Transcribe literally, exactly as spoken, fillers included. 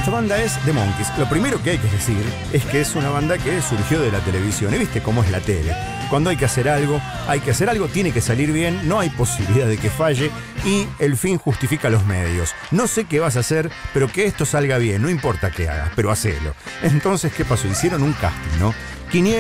esta banda es The Monkees. Lo primero que hay que decir es que es una banda que surgió de la televisión. ¿Y viste cómo es la tele? Cuando hay que hacer algo, hay que hacer algo, tiene que salir bien, no hay posibilidad de que falle y el fin justifica los medios. No sé qué vas a hacer, pero que esto salga bien, no importa qué hagas, pero hacelo. Entonces, ¿qué pasó? Hicieron un casting, ¿no?